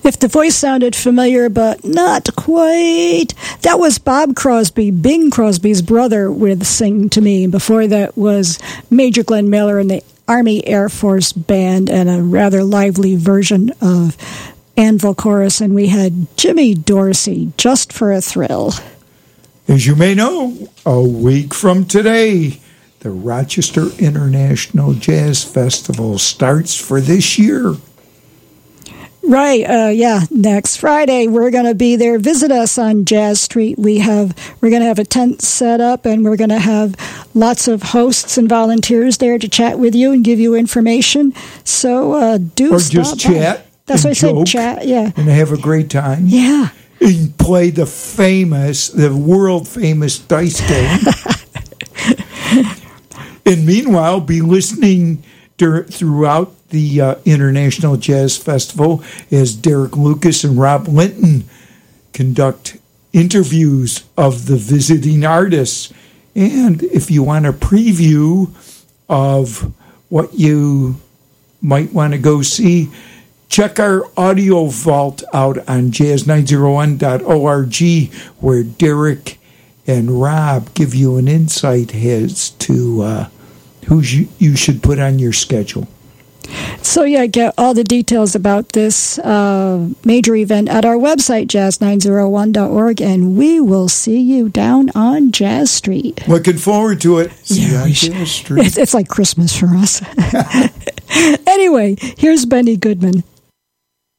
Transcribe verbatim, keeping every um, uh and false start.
If the voice sounded familiar, but not quite, that was Bob Crosby, Bing Crosby's brother, with Sing to Me. Before that was Major Glenn Miller and the Army Air Force Band, and a rather lively version of Anvil Chorus. And we had Jimmy Dorsey, Just for a Thrill. As you may know, a week from today, the Rochester International Jazz Festival starts for this year. Right, uh, yeah. Next Friday, we're going to be there. Visit us on Jazz Street. We have we're going to have a tent set up, and we're going to have lots of hosts and volunteers there to chat with you and give you information. So uh, do or stop just by. chat. That's what I joke, said. Chat, yeah, and have a great time. Yeah, and play the famous, the world famous dice game. And meanwhile, be listening dur- throughout the uh, International Jazz Festival as Derek Lucas and Rob Linton conduct interviews of the visiting artists. And if you want a preview of what you might want to go see, check our audio vault out on jazz nine oh one dot org, where Derek and Rob give you an insight as to uh, who you, you should put on your schedule. So, yeah, get all the details about this uh, major event at our website, jazz nine oh one dot org, and we will see you down on Jazz Street. Looking forward to it. See yeah, you on Jazz Street. It's, it's like Christmas for us. Anyway, here's Benny Goodman.